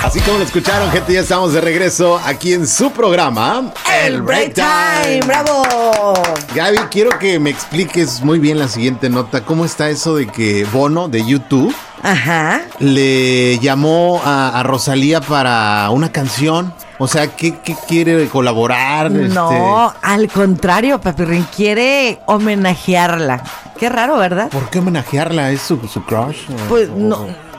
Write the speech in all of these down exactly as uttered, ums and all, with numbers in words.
Así como lo escucharon, gente, ya estamos de regreso aquí en su programa El Break Time. ¡Bravo! Gaby, quiero que me expliques muy bien la siguiente nota. ¿Cómo está eso de que Bono de YouTube Ajá. le llamó a, a Rosalía para una canción? O sea, ¿qué, qué quiere colaborar? No, este... al contrario, Papirrín, quiere homenajearla. Qué raro, ¿verdad? ¿Por qué homenajearla? ¿Es su, su crush? Pues o... no...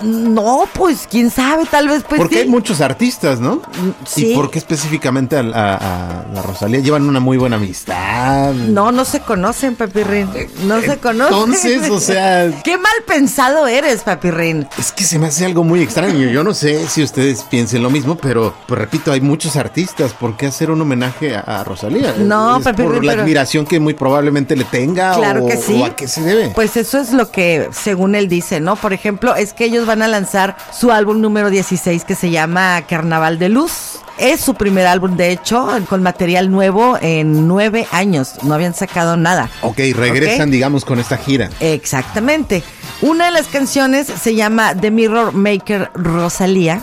No, pues quién sabe, tal vez pues Porque sí. hay muchos artistas, ¿no? Sí. ¿Y por qué específicamente a, a, a la Rosalía? Llevan una muy buena amistad. No, no se conocen, Papirrín. No se conocen. Entonces, o sea... Qué mal pensado eres, Papirrín. Es que se me hace algo muy extraño. Yo no sé si ustedes piensen lo mismo, pero, pues repito, hay muchos artistas. ¿Por qué hacer un homenaje a, a Rosalía? No, ¿Es Papirrín, por la pero... admiración que muy probablemente le tenga? Claro o, que sí. ¿O a qué se debe? Pues eso es lo que, según él dice, ¿no? Por ejemplo, es que ellos van a lanzar su álbum número dieciséis que se llama Carnaval de Luz. Es su primer álbum, de hecho, con material nuevo en nueve años. No habían sacado nada. Ok, regresan, ¿Okay? digamos, con esta gira. Exactamente. Una de las canciones se llama The Mirror Maker Rosalía.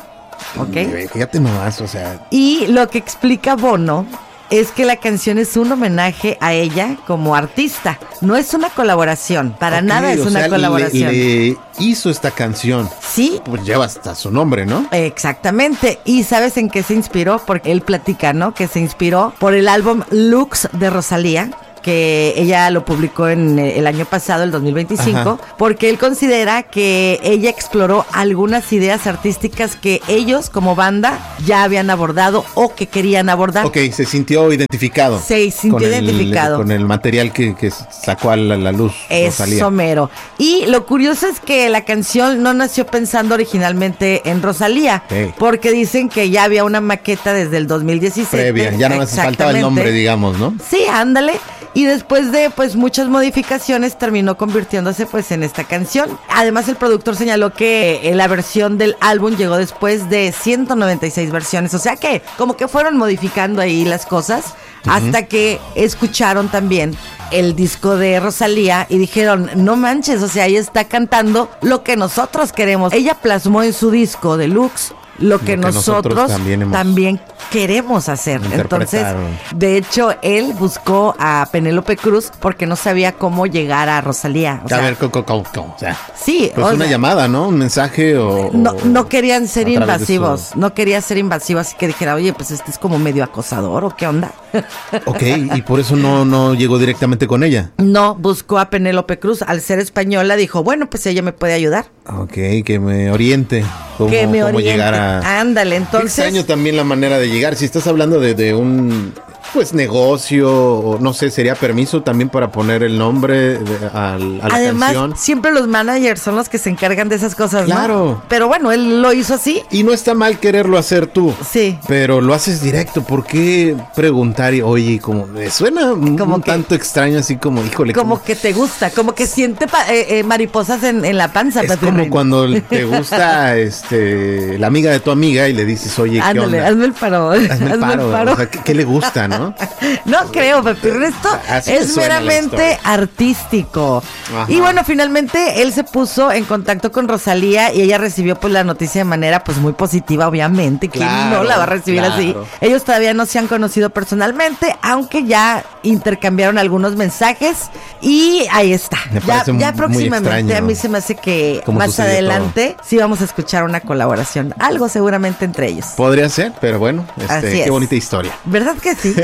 Ok. Fíjate nomás, o sea. Y lo que explica Bono es que la canción es un homenaje a ella como artista. No es una colaboración. Para okay, nada es una sea, colaboración. Le, le hizo esta canción. Sí. Pues lleva hasta su nombre, ¿no? Exactamente. ¿Y sabes en qué se inspiró? Porque él platica, ¿no? Que se inspiró por el álbum Lux de Rosalía, que ella lo publicó en el año pasado, el dos mil veinticinco, Ajá. porque él considera que ella exploró algunas ideas artísticas que ellos como banda ya habían abordado o que querían abordar. Ok, se sintió identificado. Se sintió con identificado. El, con el material que, que sacó a la, la luz. Eso mero. Y lo curioso es que la canción no nació pensando originalmente en Rosalía, okay. porque dicen que ya había una maqueta desde el dos mil diecisiete. Previa, ya no más faltaba el nombre, digamos, ¿no? Sí, ándale. Y después de pues muchas modificaciones terminó convirtiéndose pues en esta canción. Además el productor señaló que eh, la versión del álbum llegó después de ciento noventa y seis versiones. O sea que como que fueron modificando ahí las cosas uh-huh. hasta que escucharon también el disco de Rosalía y dijeron, no manches, o sea, ella está cantando lo que nosotros queremos. Ella plasmó en su disco Deluxe lo que, lo que nosotros, nosotros también, hemos también queremos hacer. Entonces, de hecho, él buscó a Penélope Cruz porque no sabía cómo llegar a Rosalía. O a sea, ver, ¿cómo, cómo, cómo? O sea, sí. Pues una sea, llamada, ¿no? Un mensaje o... No, no querían ser invasivos. Su... No quería ser invasivo, así que dijera, oye, pues este es como medio acosador o qué onda. Ok, y por eso no, no llegó directamente con ella. No, buscó a Penélope Cruz. Al ser española dijo, bueno, pues ella me puede ayudar. Ok, que me oriente. Cómo, que me cómo oriente. llegar a... Ándale, entonces... Qué extraño también la manera de llegar. Si estás hablando de, de un... pues negocio, o no sé, sería permiso también para poner el nombre de, a, a la Además, canción. Además, siempre los managers son los que se encargan de esas cosas, claro. ¿no? Pero bueno, él lo hizo así. Y no está mal quererlo hacer tú. Sí. Pero lo haces directo. ¿Por qué preguntar y, oye, como me suena un, como un que, tanto extraño, así como, híjole. Como, como que te gusta, como que siente pa, eh, eh, mariposas en, en la panza. Es como Reina. Cuando te gusta este la amiga de tu amiga y le dices, oye, ¿qué Ándale, onda? hazme el paro. Hazme el hazme paro. El paro. O sea, ¿qué, ¿qué le gusta, no? No creo, pero esto Así es meramente artístico. Ajá. Y bueno, finalmente él se puso en contacto con Rosalía y ella recibió pues la noticia de manera pues muy positiva, obviamente. ¿Quién claro, no la va a recibir claro. así? Ellos todavía no se han conocido personalmente, aunque ya intercambiaron algunos mensajes y ahí está. Me ya, ya muy, próximamente muy a mí se me hace que ¿Cómo más adelante todo? Sí vamos a escuchar una colaboración, algo seguramente entre ellos. Podría ser, pero bueno, este, qué es. bonita historia. ¿Verdad que sí?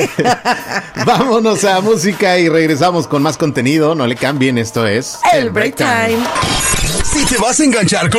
Vámonos a música y regresamos con más contenido. No le cambien, esto es El Break Time. Si te vas a enganchar con